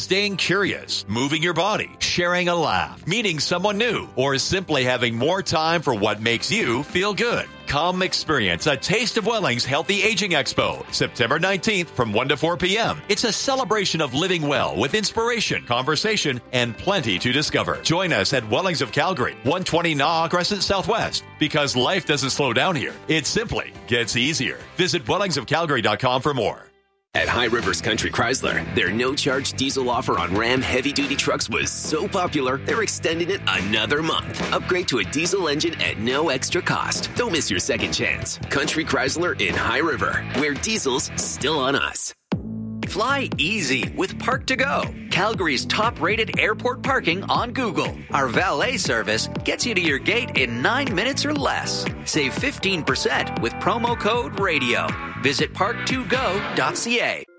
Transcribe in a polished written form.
staying curious, moving your body, sharing a laugh, meeting someone new, or simply having more time for what makes you feel good. Come experience a Taste of Welling's Healthy Aging Expo, September 19th from 1 to 4 p.m. It's a celebration of living well with inspiration, conversation, and plenty to discover. Join us at Welling's of Calgary, 120 Naha Crescent Southwest. Because life doesn't slow down here. It simply gets easier. Visit wellingsofcalgary.com for more. At High Rivers Country Chrysler, their no-charge diesel offer on Ram heavy-duty trucks was so popular, they're extending it another month. Upgrade to a diesel engine at no extra cost. Don't miss your second chance. Country Chrysler in High River, where diesel's still on us. Fly easy with Park to Go, Calgary's top-rated airport parking on Google. Our valet service gets you to your gate in 9 minutes or less. Save 15% with promo code RADIO. Visit park2go.ca.